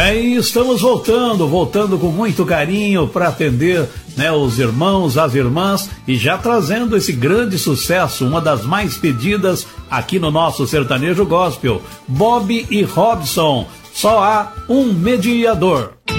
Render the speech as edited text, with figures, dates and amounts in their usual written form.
E estamos voltando com muito carinho para atender, né, os irmãos, as irmãs, e já trazendo esse grande sucesso, uma das mais pedidas aqui no nosso sertanejo gospel, Bob e Robson, Só Há um Mediador.